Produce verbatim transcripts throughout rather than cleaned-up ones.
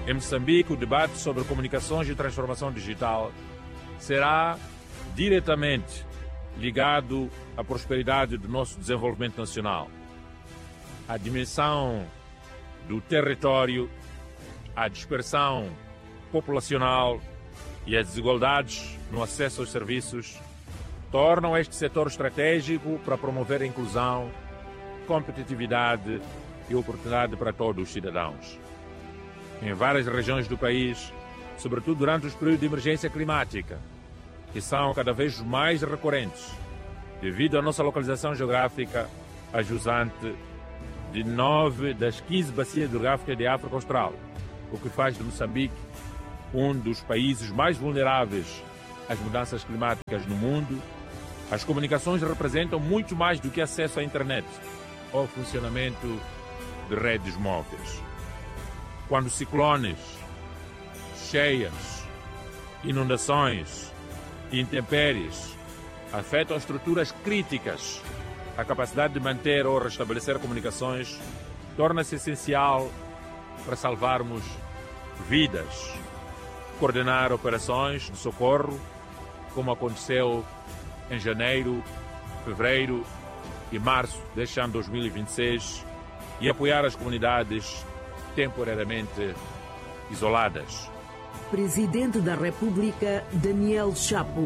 Em Moçambique, o debate sobre comunicações e transformação digital será diretamente ligado à prosperidade do nosso desenvolvimento nacional. A dimensão do território, a dispersão populacional e as desigualdades no acesso aos serviços tornam este setor estratégico para promover a inclusão, competitividade e oportunidade para todos os cidadãos. Em várias regiões do país, sobretudo durante os períodos de emergência climática, que são cada vez mais recorrentes, devido à nossa localização geográfica a jusante de nove das quinze bacias hidrográficas de África Austral, o que faz de Moçambique um dos países mais vulneráveis às mudanças climáticas no mundo. As comunicações representam muito mais do que acesso à internet ou funcionamento de redes móveis. Quando ciclones, cheias, inundações e intempéries afetam estruturas críticas, a capacidade de manter ou restabelecer comunicações torna-se essencial para salvarmos vidas. Coordenar operações de socorro, como aconteceu em janeiro, fevereiro e março deste ano dois mil e vinte e seis, e apoiar as comunidades temporariamente isoladas. Presidente da República, Daniel Chapo.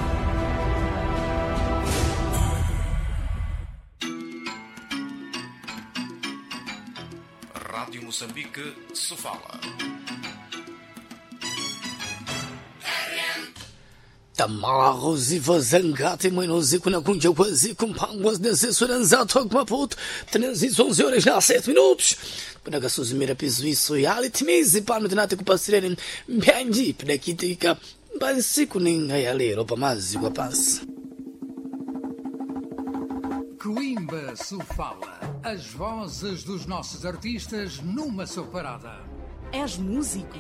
Rádio Moçambique, Sofala. Tamarozi vazangati mwinozi kuna kunja kwazi kumpangwas nesse suranzato maputo três onze horas na sete minutos panaga suzimira piso isso e ali timizi pano tinate kupasireni mpenji panakitika basi siku ninga ya lero pamazi kwa passa. Coimba Sofala, as vozes dos nossos artistas numa só parada. És músico?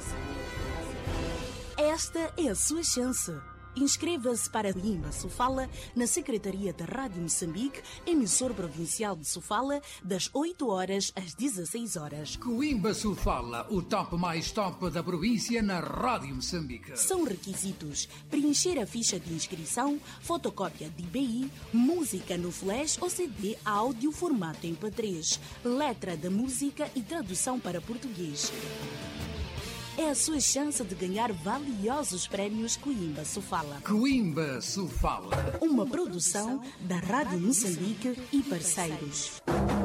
Esta é a sua chance. Inscreva-se para Coimba Sofala na Secretaria da Rádio Moçambique, emissor provincial de Sofala, das oito horas às dezesseis horas. Coimba Sofala, o top mais top da província na Rádio Moçambique. São requisitos: preencher a ficha de inscrição, fotocópia de I B I, música no flash ou C D áudio formato M P três, letra da música e tradução para português. É a sua chance de ganhar valiosos prémios Coimba Sofala. Coimba Sofala. Uma produção da Rádio Moçambique e parceiros.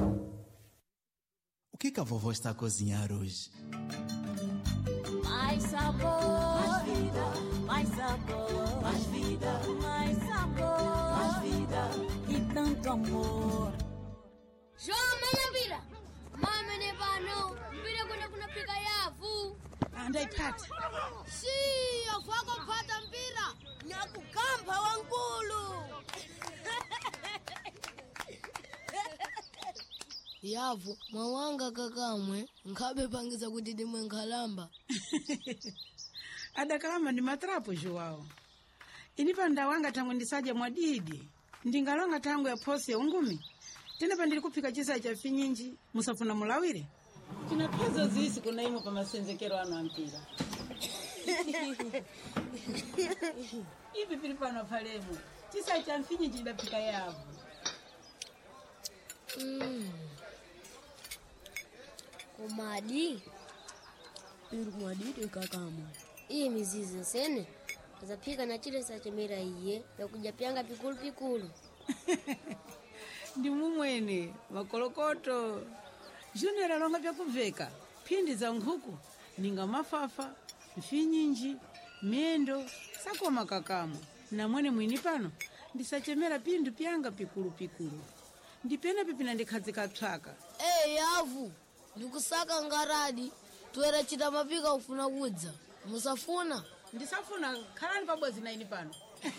O que, que a vovó está a cozinhar hoje? Mais sabor, mais vida, mais sabor, mais vida, mais sabor, mais vida e tanto amor. João, mena bila. Mama ne bano, bila kuna kuna pika yavu. Andaipata. Si, afako pata mpira. Nyakukamba wankulu. Yavu, mawanga kakamwe, nkabe pangiza kuti dimwe nkhalamba. Adakalamba ndi matrapo Joao. Inipa ndawanga tangu ndisaje mwadidi. Ndingalonga tangu ya posi ya ungumi. Tena pandili kupika chisa cha finyinji, musafuna mulawire. Kina pesa zisi kuna imo pa masenzekero ano ampira. Ipi pilipano palemu. Chisa cha finyinji ndapika yavu. Mm. Umadi. Irumadi kakamo. Hii mizizi sene. Azapika na chile sa chemera iye na kujapyanga pikulu pikulu. Ndi mumwene makolokoto. Junior alonga vya kuveka. Pindi za nkuku ninga mafafa, mfinyinji, miendo, sako makakamu. Na mwene mwini pano ndisachemera pindu pyanga pikulu pikulu. Ndipena pipina ndikazika traka. Eh, hey, yavu. Nikusaka ngaradi. Tuwera chita mapika ufuna kudza. Musafuna? Ndisafuna khalani pabwezi na ini pano.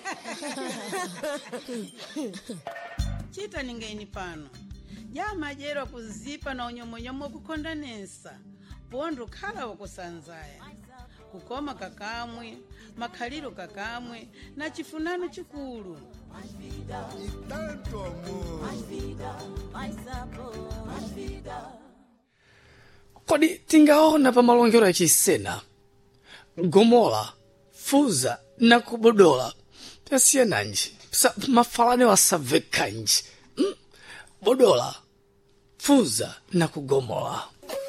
Chita ninga ini pano. Jama jero kuzipa na unyomonyomo kukondanesa. Pondo khala wakusanzaya. Kukoma kakamwe, makhaliro kakamwe, na chifunano chikulu. Mais vida, e tanto amor. Mais vida, mais sabor, mais vida. kodi tingaona pa malongero achisena gomola fuza na kubodola tasiyananji mafalane wasavekanji mm? bodola fuza na kugomola.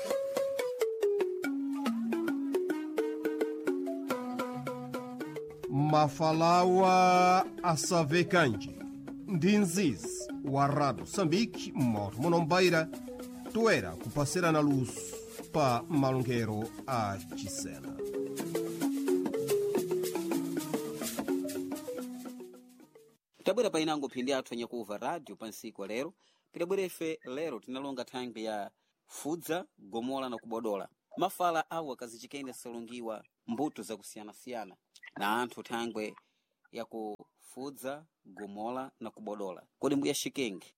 Mafalawa asavekanji ndinziz wa Rádio Moçambique moro monombaira toera kupasira na luz pa malongero a Chisena. tabwera painango phindi athu anyakuva radio pansiku lero pilabwerefe lero tinalonga thangwi ya fudza gomola na kubodola mafala awo akazichikaine salongiwa mbuto zakusiyana-siyana na anthu thangwe ya kufudza gomola na kubodola kodi mbuya shikenge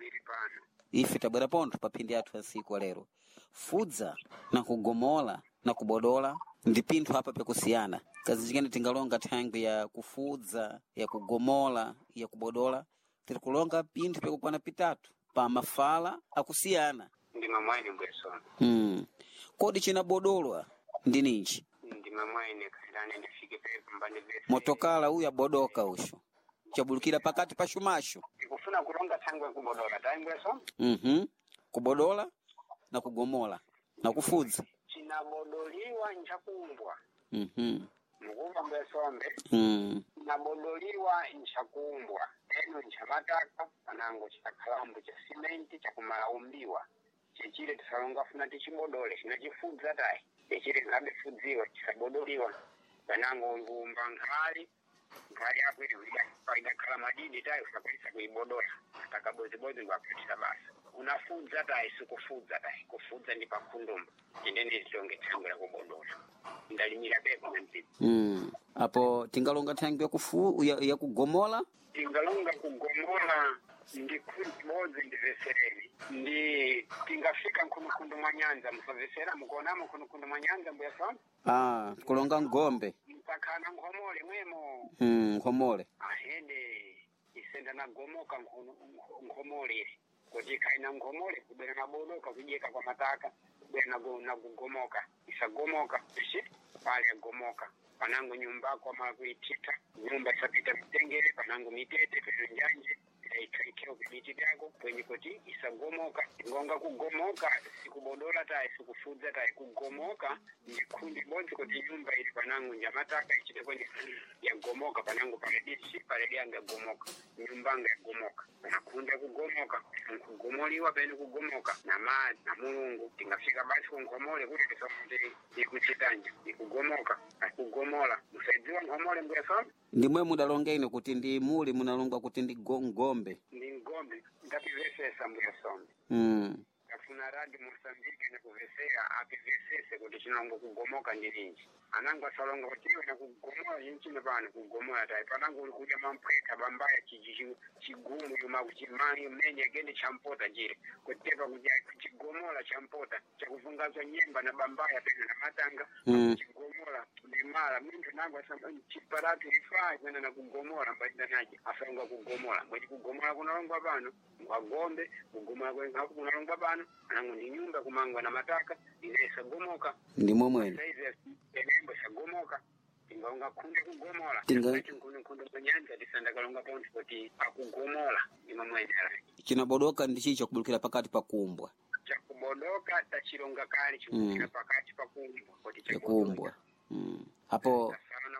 ife tabwera pontho pa phindi athu ansiku lero fudza na kugomola na kubodola ndi pinthu hapa pekusiyana kazichikaine tingalonga thangwi ya kufudza ya kugomola ya kubodola tiri kulonga pinthu pekukwana pitatu pa mafala akusiyana ndi mamwaine mbwesona mm. kodi chinabodolwa ndi ninji ndi mamwaine kairane ndifike pepe mbani vese motokala uya bodoka usho chabulukira pakati pa shumasho ikufuna kulonga thangwe ya kubodola taimbwesona mhm kubodola na kugomola na kufudza chinabodoliwa nchakumbwa mhm mukumva mbwesombe mm. chinabodoliwa nchakumbwa eno nchamataka panango chakalambo cha simenti chakumalaumbiwa chechile tisalonga funa tichibodole chinachifudza tai chechile tinabefudziwa chisabodoliwa panango ngumba nkhali nkhali yako ili idakhala madini tai usapelisa kuibodola atakabozibozi ngwapitisa basa unafudza tai sikufudza tai kufudza ndi pakhundumba chindene tichonge thangwe la kubodola ndalimira pepo na mpipa mm. apo tingalonga thangwe ya kufu ya, ya kugomola tingalonga kugomola ndi kuti bodzi ndivesereni ndi tingafika nkhumukhundu mwa nyanza musavesera mukuonamo nkhumukhundu mwa nyanza mbuya sona ah kulonga ngombe msakana nkhomole mwemo mm, nkhomole ahede isenda nagomoka nkhomole kuti kaina nkhomole kubera nabodoka kujeka kwa mataka kubera nakugomoka isagomoka ishi pale agomoka panango nyumba kwa makuitita nyumba sapita mtengere panango mitete penonjanje ikaikeo kumiti vyako kwenye koti isagomoka ngonga kugomoka sikubodola tai sikufudza tai kugomoka ndikundi bonzi koti nyumba ili panango njamataka ichite kwenye ya gomoka panango paredisi paredi anga gomoka nyumba anga gomoka nakunde kugomoka kugomoliwa pene kugomoka na maji na mulungu tingafika basi kunkomole kuti tisafuti ikuchitanja ikugomoka akugomola musaidziwa nkomole mbwe sana ndimwe mudalongeine kuti ndi muli munalonga kuti ndi ngombe ndi ngombe ndapivesesa mbwe sana mm. kafuna radi Mozambique na kuvesera apivesese kuti chinongo kugomoka ndi linji anango asalonga kuti iwe na kugomola yinchine pano kugomola tai panango uli kuja mampweka bambaya chiji chigumu yuma kuchimani mmenye gende champota jire kutepa kuja kuchigomola champota chakuvungazwa nyemba na bambaya pena na matanga mm. kuchigomola limala mtu nango asamba chiparatu ifaa kwenda na kugomola mbadida naji asalonga kugomola mwezi kugomola kunalongwa pano kwa gombe kugomola kwenye haku kunalongwa pano anango ni nyumba kumangwa na mataka inesa gomoka ndimo mwene enembo sagomoka tingaonga kunde kugomola tinga kunde kunde manyanja disanda kalonga ponti kuti akugomola ndimo mwene chinabodoka ndi chicho kubulukira pakati pakumbwa chakubodoka tachilonga kali chikubulukira mm. pakati pakumbwa kuti chakumbwa mm. hapo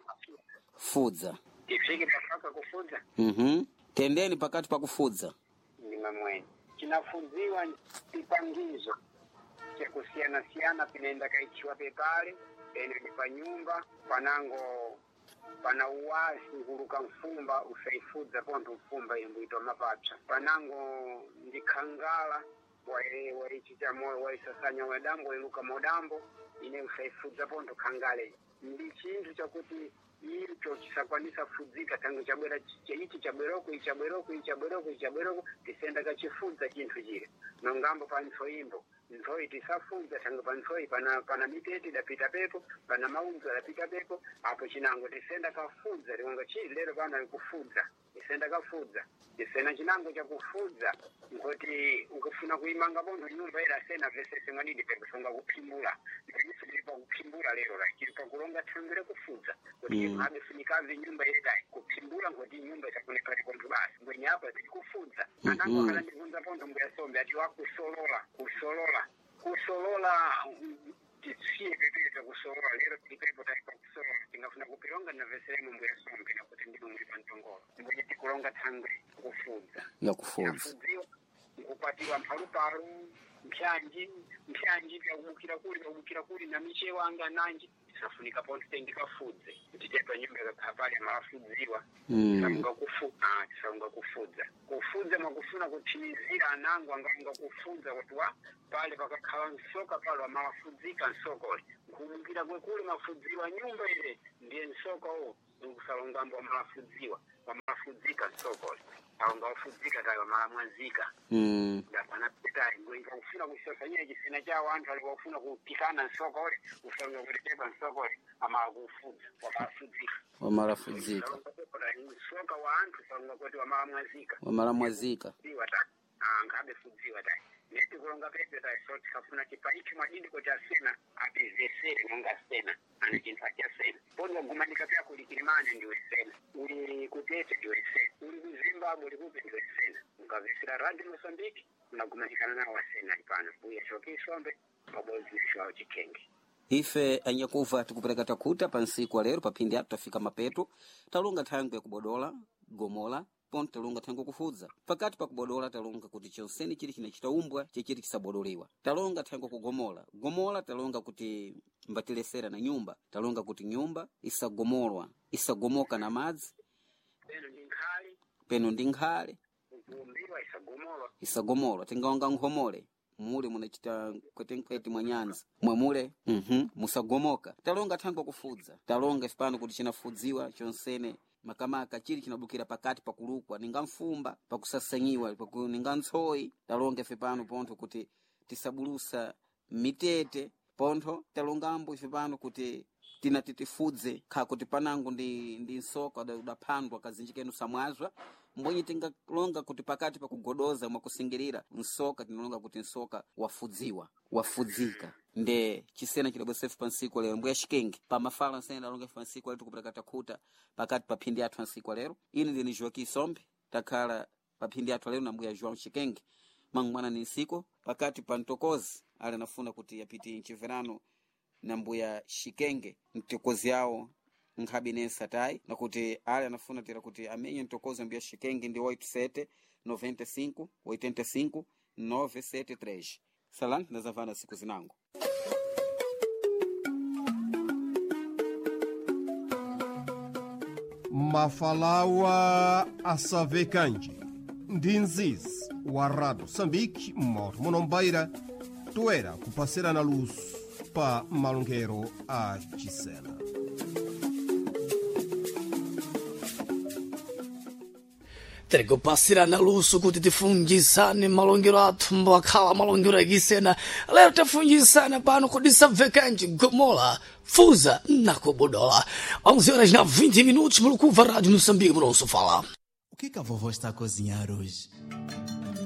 fudza ifike paka kufudza mhm tendeni pakati pakufudza ndimo mwene chinafudziwa ipangizo chakusiana siana pinaenda kaichiwa pepale ene ni pa nyumba panango pana uwazi nguluka mfumba usaifudza ponto mfumba imbuito mapapcha panango ndikhangala wae waichi cha moyo waisasanya wadambo iluka modambo ine usaifudza ponto khangale ndi chinthu chakuti icho chisakwanisa fudzika tangu chabwera ichi chabweroko ichabweroko ichabweroko ichabweroko tisenda kachifudza chinthu chile nongambo panso imbo nzoi tisafudza tangu pansoi pana pana mitete dapita pepo pana maunzo dapita pepo apo chinango tisenda kafudza liwanga chili lero pana kufudza isenda kafudza isena chinango chakufudza ngoti ukufuna kuimanga bondo nyumba ila sena vesese nganidi pekusonga kuphimbula ndipeniso ndilipa kuphimbula lero la chilipa kulonga thangire kufudza ngoti mm. mhabe funikazi nyumba ila kuphimbula ngoti nyumba itakunekati kontu basi ngwenye hapa tili kufudza mm-hmm. anango kala ndivunza pondo mbya sombe ati wakusolola kusolola kusolola tisiye pepeta kusolola lero tilipepo taipa kusolola tingafuna kupilonga na vesere mumbu ya sombe na kuti ndimu mwipa ntongolo ngwenye tikulonga thangire kufudza ya kufudza kupatiwa mphalupalu mpyanji mpyanji vyakubukira kuli vyakubukira kuli na miche wanga nanji tisafunika ponse tengikafudze titepa nyumba kakapali amalafudziwa tisafunga kufu ah tisafunga kufudza kufudza mwakufuna kutimizira anangu anganga kufudza kuti wa pale pakakhala nsoka pale amalafudzika nsokole nkubukira kwekuli mafudziwa nyumba ile ndiye nsoka o ndikusalongambo amalafudziwa amalafudzika nsokole aunga wafudzika tayo malamwazika mm. ndapana petayi ngoinga ufuna kusosa nyine chisina chawo anthu ali wafuna kupikana nsokole ufuna kutepa nsokole amala kufudza wamalafudzika wamalafudzika nsoka wa anthu salonga kuti wamalamwazika wamalamwazika fudziwa tayi ah ngabe fudziwa tayi neti kulonga pepe tayi so tikafuna chipaichi mwadidi kuti asena apizesere nonga sena ana chinthu achasena ponga gumanika pya kuli Kilimani ndiwe sena uli kutete ndiwe sena uli kuzimbabwe uli kupe ndiwe sena ukavisira radio Mozambique unagumanikana nawo wasena ipano uya shoki sombe mabozisho au chikenge ife anyakuva tikupereka takuta pansiku wa lero papindi apo tafika mapeto talunga thangu ya kubodola gomola ponto talunga thangu kufudza pakati pa kubodola talunga kuti chonseni chili chinachitaumbwa chechiti chisabodoliwa talunga thangu kugomola gomola talunga kuti mbatilesera na nyumba talunga kuti nyumba isagomolwa isagomoka na madzi peno ndi nkhali peno ndi nkhali kuumbiwa isagomolwa isagomolwa tingaonga nhomole mule munachita kwetenkweti mwanyanza mwamule mhm musagomoka talonga thango kufudza talonga ifano kuti chinafudziwa chonsene makamaka chili chinabukira pakati pakulukwa ninga mfumba pakusasanyiwa paku ninga ntsoi talonga ifipano ponto kuti tisabulusa mitete ponto talongambo ifipano kuti tinatitifudze kha kuti panangu ndi ndi nsoka udaphandwa kazinjikenu samwazwa mbonye tingalonga kuti pakati pakugodoza mwakusingirira nsoka tinalonga kuti nsoka wafudziwa wafudzika nde chisena chilabosefu pansiku lero mbuya shikengi pa mafala nsena alonga pansiku lero tukupeleka takhuta pakati paphindi athu pansiku lero ini ndini Joaquim Sombe takhala paphindi athu lero na mbuya João Shikengi mangwana ni nsiko pakati pa ntokozi ali nafuna kuti yapiti nchiverano na mbuya Shikenge ntokozi yao nkhabinensa tayi na kuti ali anafuna tira kuti amenye ntokozi mbuya Shikenge ndi oito sete noventa e cinco oitenta e cinco nove sete três salanti nazavana siku zinango mafalawa asavekanji ndinziz wa Rádio Moçambique moro munombaira toera kupasira na luz pa malungero a Gisela. Trego passira na luz kuti tifungizane malongero athu mbakhala malongero akisena lero tifungizane pano kudisavekanji gomola fuza na kubodola onze horas na vinte minutos mulukuva Rádio Moçambique munoso fala. O que que a vovó está a cozinhar hoje?